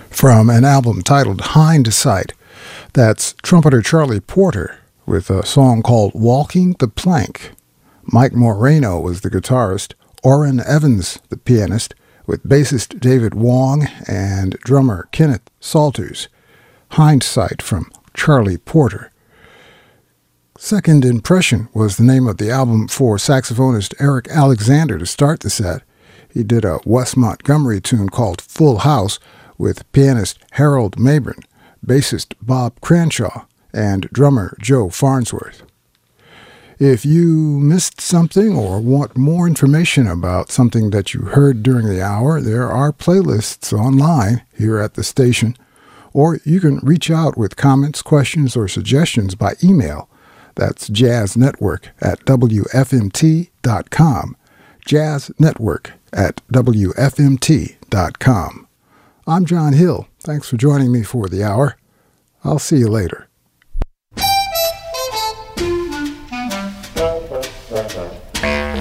From an album titled Hindsight, that's trumpeter Charlie Porter with a song called Walking the Plank. Mike Moreno was the guitarist, Orrin Evans the pianist, with bassist David Wong and drummer Kenneth Salters. Hindsight from Charlie Porter. Second Impression was the name of the album for saxophonist Eric Alexander to start the set. He did a Wes Montgomery tune called Full House with pianist Harold Mabern, bassist Bob Cranshaw, and drummer Joe Farnsworth. If you missed something or want more information about something that you heard during the hour, there are playlists online here at the station, or you can reach out with comments, questions, or suggestions by email. That's jazznetwork@wfmt.com, jazznetwork@wfmt.com. I'm John Hill. Thanks for joining me for the hour. I'll see you later.